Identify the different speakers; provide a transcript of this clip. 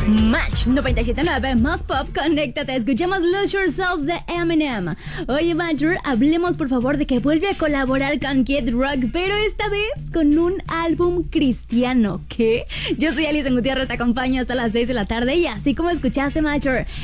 Speaker 1: Match 97.9, más pop, conéctate, escuchemos Lose Yourself de Eminem. Oye, Matcher, hablemos por favor de que vuelve a colaborar con Kid Rock, pero esta vez con un álbum cristiano. ¿Qué? Yo soy Alison Gutiérrez, te acompaño hasta las 6 de la tarde y así como escuchaste, Matcher,